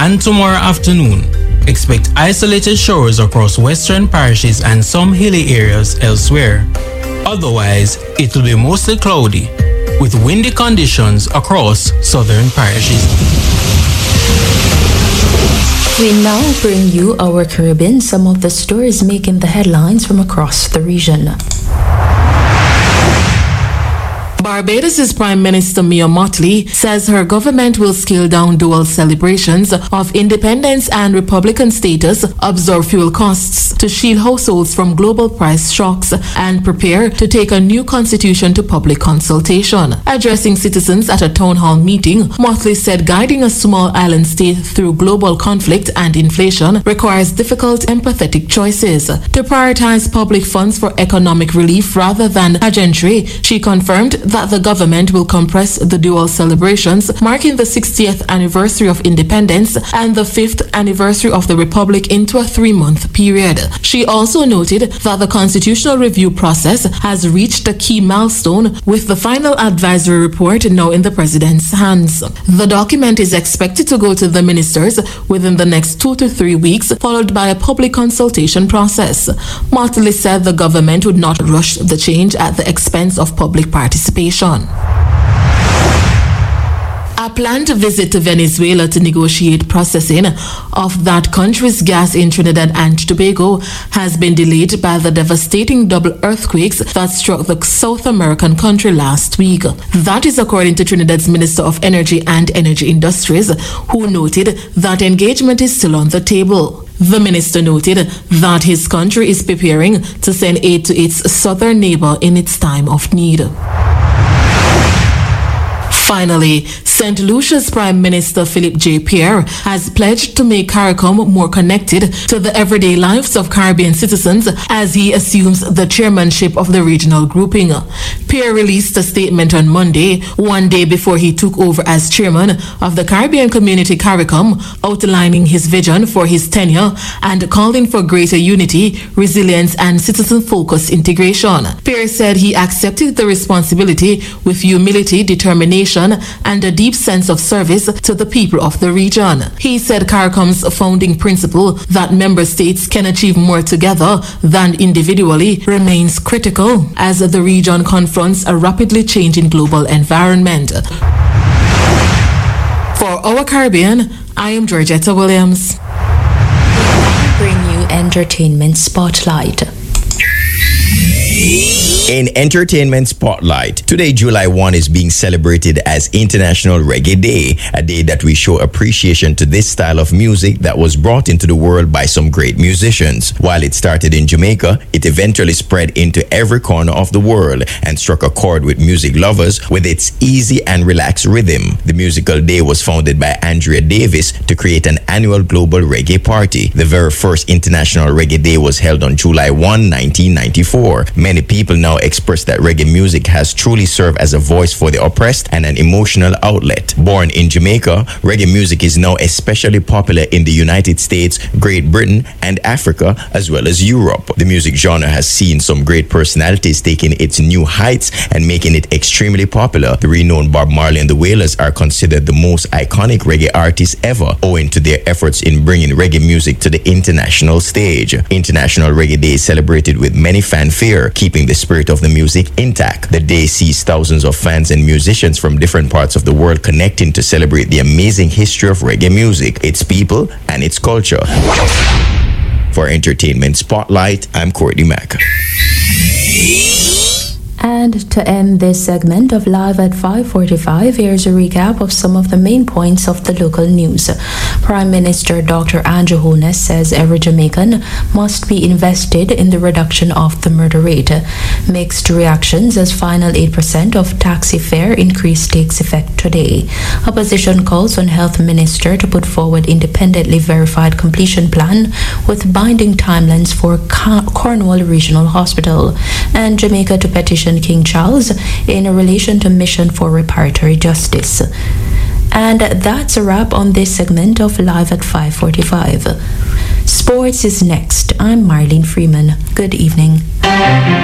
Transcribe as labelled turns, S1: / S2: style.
S1: and tomorrow afternoon. Expect isolated showers across western parishes and some hilly areas elsewhere. Otherwise, it will be mostly cloudy, with windy conditions across southern parishes.
S2: We now bring you our Caribbean, some of the stories making the headlines from across the region.
S3: Barbados' Prime Minister Mia Mottley says her government will scale down dual celebrations of independence and Republican status, absorb fuel costs to shield households from global price shocks, and prepare to take a new constitution to public consultation. Addressing citizens at a town hall meeting, Mottley said guiding a small island state through global conflict and inflation requires difficult, empathetic choices. To prioritize public funds for economic relief rather than pageantry, she confirmed that the government will compress the dual celebrations marking the 60th anniversary of independence and the 5th anniversary of the Republic into a 3-month period. She also noted that the constitutional review process has reached a key milestone, with the final advisory report now in the President's hands. The document is expected to go to the ministers within the next 2 to 3 weeks, followed by a public consultation process. Mottley said the government would not rush the change at the expense of public participation. A planned visit to Venezuela to negotiate processing of that country's gas in Trinidad and Tobago has been delayed by the devastating double earthquakes that struck the South American country last week. That is according to Trinidad's Minister of Energy and Energy Industries, who noted that engagement is still on the table. The minister noted that his country is preparing to send aid to its southern neighbor in its time of need. Finally, St. Lucia's Prime Minister Philip J. Pierre has pledged to make CARICOM more connected to the everyday lives of Caribbean citizens as he assumes the chairmanship of the regional grouping. Pierre released a statement on Monday, one day before he took over as chairman of the Caribbean Community CARICOM, outlining his vision for his tenure and calling for greater unity, resilience, and citizen-focused integration. Pierre said he accepted the responsibility with humility, determination, and a deep sense of service to the people of the region. He said CARICOM's founding principle that member states can achieve more together than individually remains critical as the region confronts a rapidly changing global environment. For Our Caribbean, I am Georgetta Williams.
S2: We bring you Entertainment Spotlight.
S4: In Entertainment Spotlight, today July 1 is being celebrated as International Reggae Day, a day that we show appreciation to this style of music that was brought into the world by some great musicians. While it started in Jamaica, it eventually spread into every corner of the world and struck a chord with music lovers with its easy and relaxed rhythm. The musical day was founded by Andrea Davis to create an annual global reggae party. The very first International Reggae Day was held on July 1, 1994. Many people now express that reggae music has truly served as a voice for the oppressed and an emotional outlet. Born in Jamaica, reggae music is now especially popular in the United States, Great Britain, and Africa, as well as Europe. The music genre has seen some great personalities taking its new heights and making it extremely popular. The renowned Bob Marley and the Wailers are considered the most iconic reggae artists ever, owing to their efforts in bringing reggae music to the international stage. International Reggae Day is celebrated with many fanfare, keeping the spirit of the music intact. The day sees thousands of fans and musicians from different parts of the world connecting to celebrate the amazing history of reggae music, its people, and its culture. For Entertainment Spotlight, I'm Courtney Mack.
S2: And to end this segment of Live at 5:45, here's a recap of some of the main points of the local news. Prime Minister Dr. Andrew Holness says every Jamaican must be invested in the reduction of the murder rate. Mixed reactions as final 8% of taxi fare increase takes effect today. Opposition calls on Health Minister to put forward independently verified completion plan with binding timelines for Cornwall Regional Hospital. And Jamaica to petition King Charles in relation to mission for reparatory justice. And that's a wrap on this segment of Live at 5:45. Sports is next. I'm Marlene Freeman. Good evening.